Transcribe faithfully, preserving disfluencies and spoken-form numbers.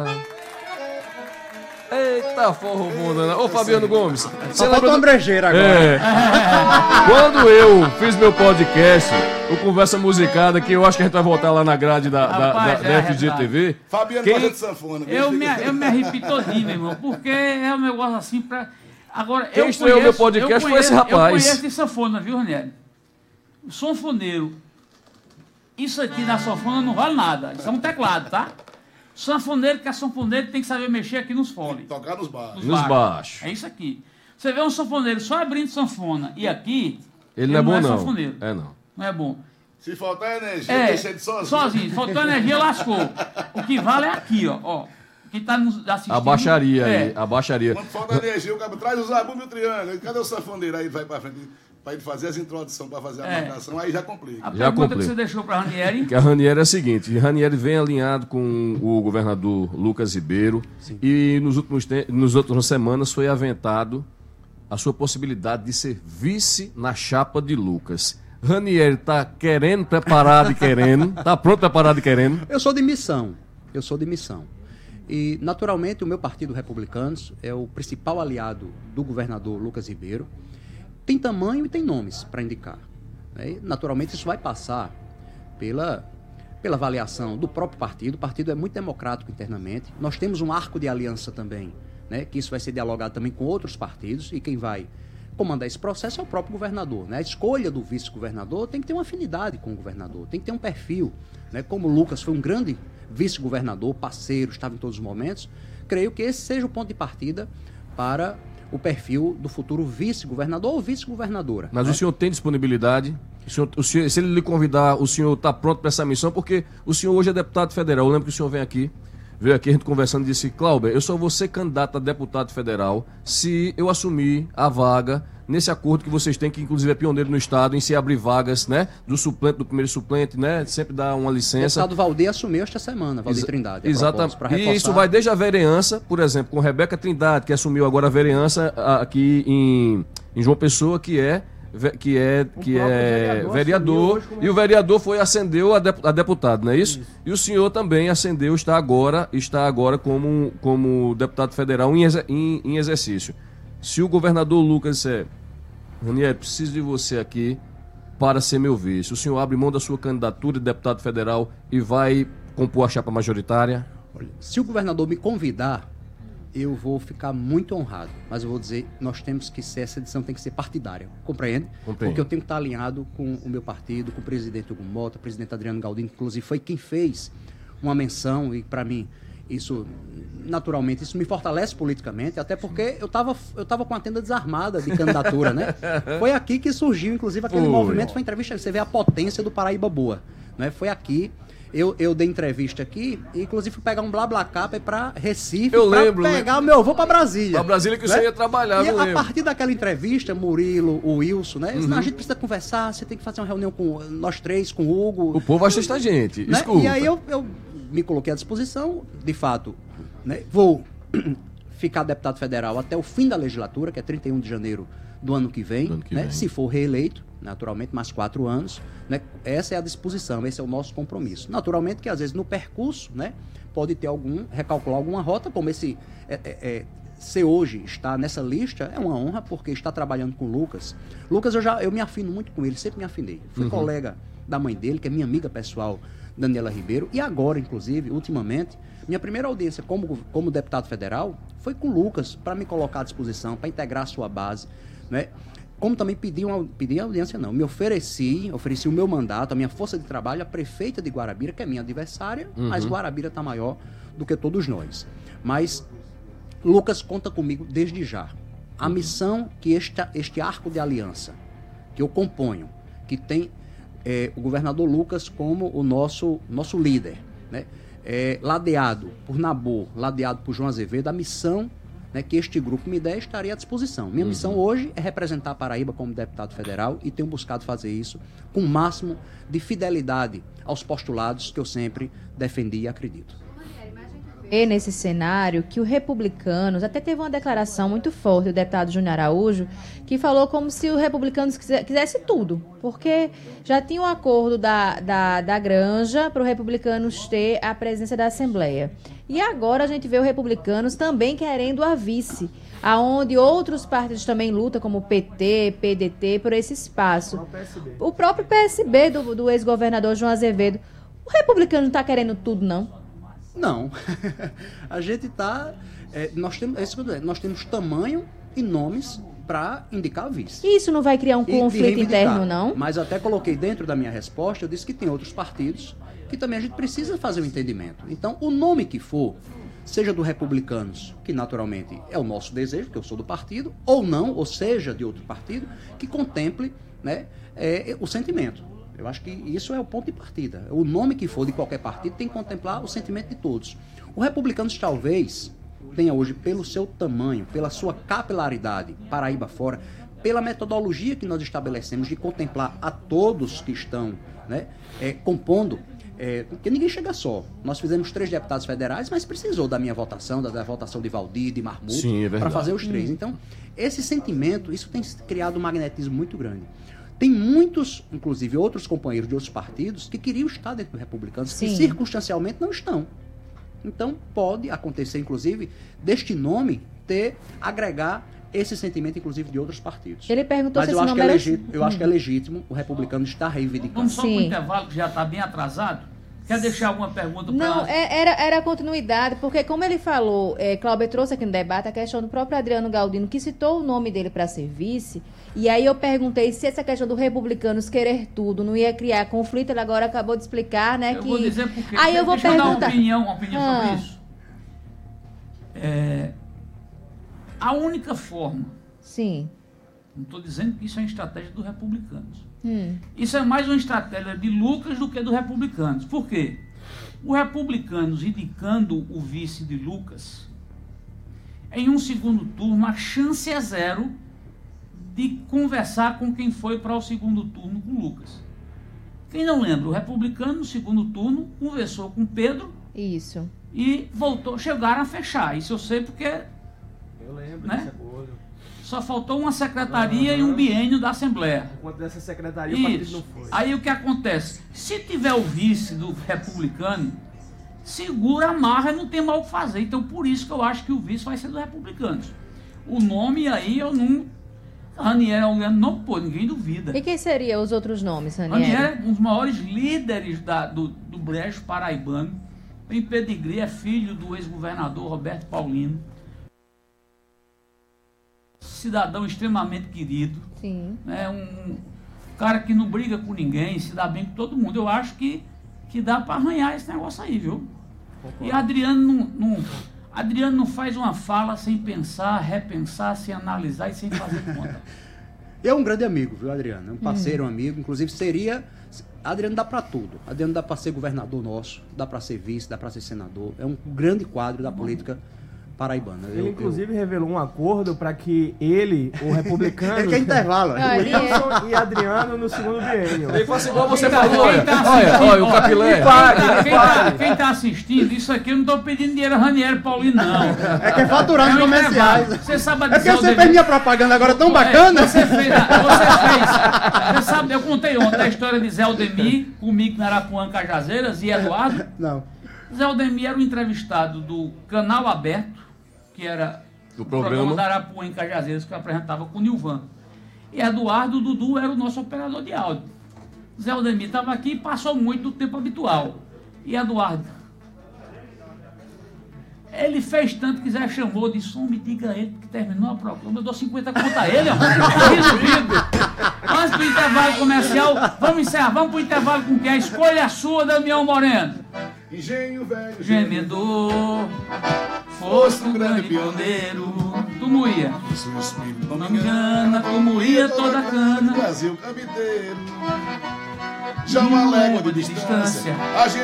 Eita, forro bunda, né? Ô, Fabiano Gomes. Você lembra do brejeiro agora. É. Quando eu fiz meu podcast, o Conversa Musicada, que eu acho que a gente vai voltar lá na grade da, da, Rapaz, da, da é F G T V. Fabiano Quem... gosta de sanfona. Eu me, eu me arrepio todinho, meu irmão, porque é um negócio assim pra... Agora, Quem eu estreou conheço, meu podcast eu foi conheço, esse rapaz. Eu conheço de sanfona, viu, Ranieri? O sanfoneiro. Isso aqui na sanfona não vale nada. Isso é um teclado, tá? Sanfoneiro, que é sanfoneiro, tem que saber mexer aqui nos foles. Tocar nos baixos. Nos baixos. É isso aqui. Você vê um sanfoneiro só abrindo sanfona e aqui... Ele não é bom, é não. Sanfoneiro. É, não. Não é bom. Se faltar energia, É, deixa ele sozinho. sozinho. Faltou energia, lascou. O que vale é aqui, ó. ó. Quem tá nos assistindo... A baixaria é. aí, a baixaria. Quando falta energia, o cara traz o zabumbo e o triângulo. Cadê o sanfoneiro? Aí vai pra frente, pra ele fazer as introduções, pra fazer a É. marcação, aí já complica. A Já pergunta complica. que você deixou para Ranieri... Que a Ranieri é a seguinte, Ranieri vem alinhado com o governador Lucas Ribeiro. Sim. E nos últimos te- nos últimas semanas foi aventado a sua possibilidade de ser vice na chapa de Lucas. Ranieri está querendo, preparado e querendo, está pronto, preparado e querendo. Eu sou de missão, eu sou de missão. E, naturalmente, o meu partido Republicanos é o principal aliado do governador Lucas Ribeiro. Tem tamanho e tem nomes para indicar. Né? Naturalmente, isso vai passar pela, pela avaliação do próprio partido. O partido é muito democrático internamente. Nós temos um arco de aliança também, né? Que isso vai ser dialogado também com outros partidos. E quem vai comandar esse processo é o próprio governador. Né? A escolha do vice-governador tem que ter uma afinidade com o governador, tem que ter um perfil. Né? Como o Lucas foi um grande vice-governador, parceiro, estava em todos os momentos, creio que esse seja o ponto de partida para o perfil do futuro vice-governador ou vice-governadora. Mas né? o senhor tem disponibilidade? O senhor, o senhor, se ele lhe convidar, o senhor está pronto para essa missão? Porque o senhor hoje é deputado federal. Eu lembro que o senhor vem aqui, veio aqui a gente conversando e disse: Cláudio, eu só vou ser candidato a deputado federal se eu assumir a vaga nesse acordo que vocês têm, que inclusive é pioneiro no estado, em se abrir vagas, né, do suplente, do primeiro suplente, né, sempre dá uma O licença. deputado Valdir assumiu esta semana, Valdir Exa- Trindade. a Exatamente. propósito, para E reforçar. isso vai desde a vereança, por exemplo, com Rebeca Trindade, que assumiu agora a vereança a- aqui em, em João Pessoa, que é ve- que é, que é vereador vereador, assumiu hoje e o vereador foi ascendeu a, dep- a deputado, não é isso? isso? E o senhor também ascendeu, está agora, está agora como, como deputado federal em, exer- em, em exercício. Se o governador Lucas disser: Ranieri, preciso de você aqui para ser meu vice, o senhor abre mão da sua candidatura de deputado federal e vai compor a chapa majoritária? Olha, se o governador me convidar, eu vou ficar muito honrado. Mas eu vou dizer, nós temos que ser, essa edição tem que ser partidária. Compreende? Compreendo. Porque eu tenho que estar alinhado com o meu partido, com o presidente Hugo Mota, o presidente Adriano Galdino, que inclusive foi quem fez uma menção, e para mim, isso, naturalmente, isso me fortalece politicamente, até porque eu estava eu tava com a tenda desarmada de candidatura, né? Foi aqui que surgiu, inclusive, aquele Foi. movimento, foi entrevista, você vê a potência do Paraíba Boa, né? Foi aqui. Eu, eu dei entrevista aqui, e inclusive fui pegar um BlaBlaCar para ir para Recife, Eu para lembro, pegar o meu voo para Brasília. Pra Brasília que o né? senhor ia trabalhar, E eu a lembro. partir daquela entrevista, Murilo, o Wilson, né? Uhum. A gente precisa conversar, você tem que fazer uma reunião com nós três, com o Hugo. O povo acha esta gente, né? escuta. E aí eu, eu me coloquei à disposição, de fato, né? Vou ficar deputado federal até o fim da legislatura, que é trinta e um de janeiro do ano que vem, Do ano que né? vem. Se for reeleito, naturalmente, mais quatro anos, né? Essa é a disposição, esse é o nosso compromisso. Naturalmente que, às vezes, no percurso, né? Pode ter algum, recalcular alguma rota, como esse... É, é, é, ser hoje, estar nessa lista, é uma honra, porque está trabalhando com o Lucas. Lucas, eu, já, eu me afino muito com ele, sempre me afinei. Fui Uhum. colega da mãe dele, que é minha amiga pessoal, Daniela Ribeiro, e agora, inclusive, ultimamente, minha primeira audiência como, como deputado federal foi com o Lucas, para me colocar à disposição, para integrar a sua base, né? Como também pedi, uma, pedi audiência, não, me ofereci, ofereci o meu mandato, a minha força de trabalho, a prefeita de Guarabira, que é minha adversária, Uhum. mas Guarabira está maior do que todos nós. Mas Lucas conta comigo desde já. A missão que este, este arco de aliança, que eu componho, que tem é, o governador Lucas como o nosso, nosso líder, né? É, ladeado por Nabor, ladeado por João Azevedo, a missão, né, que este grupo me der, estaria à disposição. Minha Uhum. missão hoje é representar a Paraíba como deputado federal e tenho buscado fazer isso com o máximo de fidelidade aos postulados que eu sempre defendi e acredito. E nesse cenário que o Republicanos, até teve uma declaração muito forte do deputado Júnior Araújo, que falou como se o Republicanos quisesse, quisesse tudo, porque já tinha um acordo da, da, da Granja para o Republicanos ter a presença da Assembleia. E agora a gente vê o Republicanos também querendo a vice, aonde outros partidos também lutam, como o P T, P D T, por esse espaço. O próprio P S B do, do ex-governador João Azevedo. O Republicano não está querendo tudo, não? Não. A gente está... É, nós, temos, é nós temos tamanho e nomes para indicar a vice. E isso não vai criar um E- conflito e interno, não? Mas eu até coloquei dentro da minha resposta, eu disse que tem outros partidos que também a gente precisa fazer um entendimento. Então, o nome que for, seja do Republicanos, que naturalmente é o nosso desejo, que eu sou do partido, ou não, ou seja, de outro partido, que contemple, né, é, o sentimento. Eu acho que isso é o ponto de partida. O nome que for de qualquer partido tem que contemplar o sentimento de todos. O Republicanos talvez tenha hoje, pelo seu tamanho, pela sua capilaridade, Paraíba fora, pela metodologia que nós estabelecemos de contemplar a todos que estão, né, é, compondo, é, porque ninguém chega só. Nós fizemos três deputados federais, mas precisou da minha votação, da, da votação de Valdir, de Marmuto, Sim, é verdade. para fazer os três. Então, esse sentimento, isso tem criado um magnetismo muito grande. Tem muitos, inclusive outros companheiros de outros partidos, que queriam estar dentro do Republicanos, que Sim. circunstancialmente não estão. Então, pode acontecer, inclusive, deste nome ter, agregar esse sentimento, inclusive, de outros partidos. Ele perguntou Mas se eu esse acho, que nome é era... legítimo, eu acho que é legítimo o Republicano estar reivindicando. Vamos só para o Sim. intervalo, que já está bem atrasado. Quer deixar alguma pergunta para Não, nós? é- era, era a continuidade, porque como ele falou, é, Cláudio trouxe aqui no debate a questão do próprio Adriano Galdino, que citou o nome dele para ser vice, e aí eu perguntei se essa questão do Republicanos querer tudo não ia criar conflito, ele agora acabou de explicar, né, Eu que... vou dizer por quê. Aí eu vou Deixa eu dar uma perguntar... opinião, uma opinião Ah. sobre isso. É, a única forma, Sim. não estou dizendo que isso é uma estratégia dos republicanos. Hum. Isso é mais uma estratégia de Lucas do que dos republicanos. Por quê? Os republicanos indicando o vice de Lucas, em um segundo turno, a chance é zero de conversar com quem foi para o segundo turno com Lucas. Quem não lembra, o republicano no segundo turno conversou com Pedro Isso. e voltou, chegaram a fechar. Isso eu sei porque Eu lembro Né? desse acordo. só faltou uma secretaria Aham. e um biênio da Assembleia. Enquanto dessa secretaria, o partido Isso. não foi. Aí o que acontece? Se tiver o vice do republicano, segura a marra e não tem mal o que fazer. Então, por isso que eu acho que o vice vai ser do republicanos. O nome aí eu não... Ranieri Auliano não pô, ninguém duvida. E quem seriam os outros nomes, Ranieri Ranieri? é um dos maiores líderes da, do, do brejo paraibano. Tem pedigree, é filho do ex-governador Roberto Paulino. Cidadão extremamente querido. Sim. É um cara que não briga com ninguém, se dá bem com todo mundo. Eu acho que, que dá para arranhar esse negócio aí, viu? E Adriano não, não, Adriano não faz uma fala sem pensar, repensar, sem analisar e sem fazer conta. É um grande amigo, viu, Adriano? É um Hum. parceiro, um amigo. Inclusive, seria... Adriano dá para tudo. Adriano dá para ser governador nosso, dá para ser vice, dá para ser senador. É um grande quadro da política paraibana. Ele, Eu- eu- inclusive, revelou um acordo para que ele, o republicano, Ele quer intervalo. Ah, ele é- Wilson e Adriano no segundo biênio. Ele faz igual você Quem tá- falou, olha, quem tá olha, assistindo, olha, o ó, capilé. Me pague, Quem tá, quem tá assistindo, isso aqui eu não estou pedindo dinheiro a Ranieri Paulino, não. É que é faturado É um comerciais. intervalo. Você sabe a É porque dizer o você dever- fez minha propaganda agora tão É, bacana. Você fez, a- você fez. Você sabe, eu contei ontem a história de Zé Aldemir, comigo na Arapuã Cajazeiras e Eduardo. Não. Zé Aldemir era o entrevistado do Canal Aberto, que era Do o programa programa. da Arapuã em Cajazeiras, que eu apresentava com o Nilvan. E Eduardo Dudu era o nosso operador de áudio. Zé Aldemir estava aqui e passou muito do tempo habitual. E Eduardo, ele fez tanto que Zé chamou, disse, "Som, me diga a ele que terminou a proclama, eu dou cinquenta conto a ele, ó." Resolvido. Antes do intervalo comercial, vamos encerrar, vamos pro intervalo com quem? A escolha é sua, Damião Moreno. Engenho velho, Gemedor, fosse um grande pioneiro, tu moía. Se o espírito Não me engana, tu moía toda a cana. Brasil camiteiro. Já uma légua de distância, a gente